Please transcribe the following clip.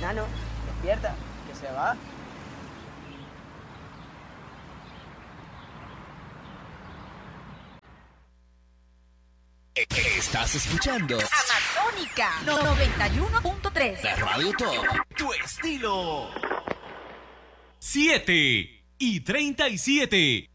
Nano, despierta, que se va. Estás escuchando Amazónica 91.3. la Radio Top. Tu estilo. 7:37.